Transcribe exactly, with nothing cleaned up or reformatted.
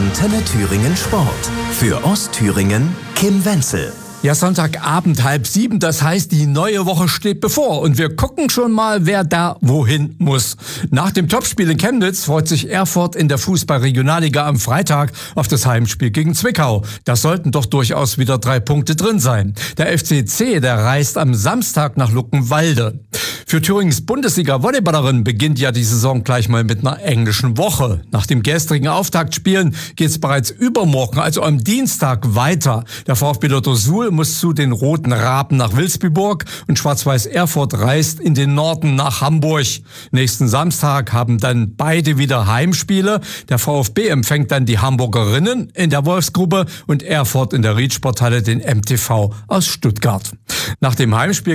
Antenne Thüringen Sport. Für Ostthüringen Kim Wenzel. Ja, Sonntagabend halb sieben, das heißt, die neue Woche steht bevor und wir gucken schon mal, wer da wohin muss. Nach dem Topspiel in Chemnitz freut sich Erfurt in der Fußball-Regionalliga am Freitag auf das Heimspiel gegen Zwickau. Da sollten doch durchaus wieder drei Punkte drin sein. Der F C C, der reist am Samstag nach Luckenwalde. Für Thüringens Bundesliga-Volleyballerin beginnt ja die Saison gleich mal mit einer englischen Woche. Nach dem gestrigen Auftaktspielen geht's bereits übermorgen, also am Dienstag, weiter. Der VfB Lotto Suhl muss zu den Roten Raben nach Wilsbiburg und Schwarz-Weiß Erfurt reist in den Norden nach Hamburg. Nächsten Samstag haben dann beide wieder Heimspiele. Der VfB empfängt dann die Hamburgerinnen in der Wolfsgrube und Erfurt in der Riedsporthalle den M T V aus Stuttgart. Nach dem Heimspiel